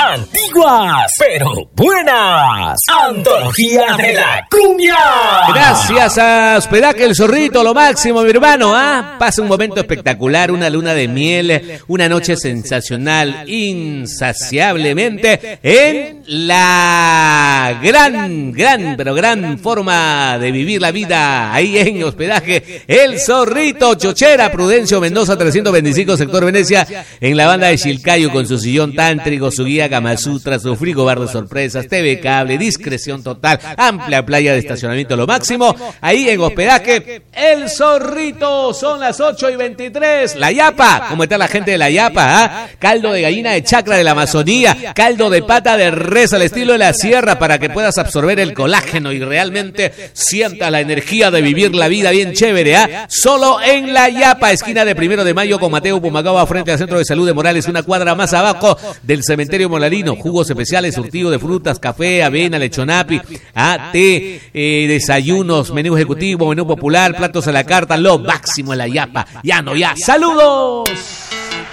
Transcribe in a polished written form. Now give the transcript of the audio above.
Antiguas, pero buenas. Antología de la cumbia. Gracias a Hospedaje El Zorrito, lo máximo, mi hermano. Pasa un momento espectacular, una luna de miel, una noche sensacional, insaciablemente, en la gran forma de vivir la vida, ahí en Hospedaje El Zorrito. Chochera, Prudencio Mendoza 325, sector Venecia, en la banda de Chilcayo, con su sillón tántrico, su guía Kama Sutra, su frigobar de sorpresas, TV cable, discreción total, amplia playa de estacionamiento, lo máximo, ahí en Hospedaje El Zorrito. Son las 8:23. La Yapa, ¿cómo está la gente de La Yapa? Caldo de gallina de chacra de la Amazonía, caldo de pata de res al estilo de la sierra, para que puedas absorber el colágeno y realmente sientas la energía de vivir la vida bien chévere, solo en La Yapa, esquina de 1 de Mayo con Mateo Pumacaba, frente al Centro de Salud de Morales, una cuadra más abajo del Cementerio Molarino. Jugos especiales, surtido de frutas, café, avena, lechonapi, té, desayunos, menú ejecutivo, menú popular, platos a la carta, lo máximo en La Yapa. Ya. ¡Saludos!